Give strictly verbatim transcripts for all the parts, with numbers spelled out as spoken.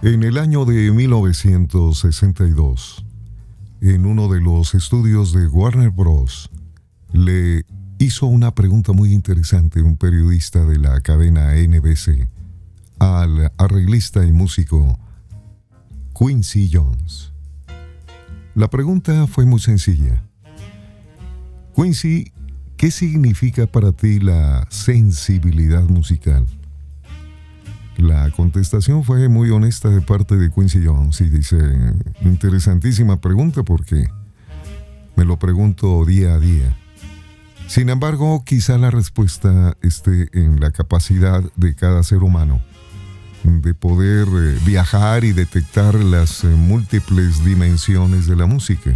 En el año de mil novecientos sesenta y dos, en uno de los estudios de Warner Bros., le hizo una pregunta muy interesante un periodista de la cadena N B C al arreglista y músico Quincy Jones. La pregunta fue muy sencilla. Quincy, ¿qué significa para ti la sensibilidad musical? La contestación fue muy honesta de parte de Quincy Jones y dice, interesantísima pregunta porque me lo pregunto día a día. Sin embargo, quizá la respuesta esté en la capacidad de cada ser humano de poder eh, viajar y detectar las eh, múltiples dimensiones de la música.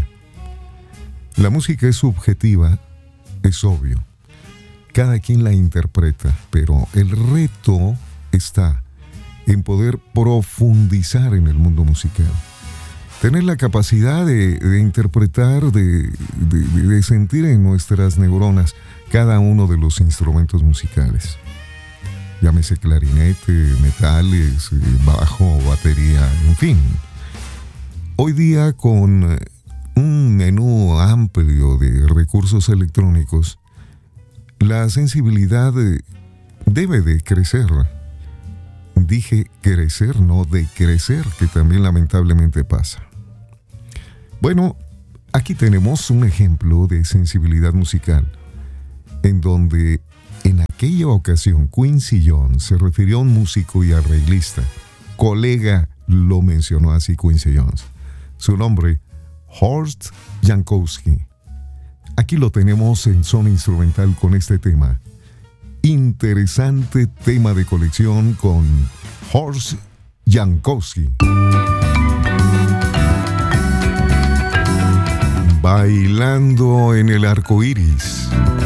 La música es subjetiva, es obvio. Cada quien la interpreta, pero el reto está en poder profundizar en el mundo musical. Tener la capacidad de, de interpretar, de, de, de sentir en nuestras neuronas cada uno de los instrumentos musicales. Llámese clarinete, metales, bajo, batería, en fin. Hoy día, con un menú amplio de recursos electrónicos, la sensibilidad debe de crecer. Dije crecer, no decrecer, que también lamentablemente pasa. Bueno, aquí tenemos un ejemplo de sensibilidad musical, en donde en aquella ocasión Quincy Jones se refirió a un músico y arreglista. Colega lo mencionó así Quincy Jones. Su nombre, Horst Jankowski. Aquí lo tenemos en zona instrumental con este tema. Interesante tema de colección con Horst Jankowski. Bailando en el arco iris.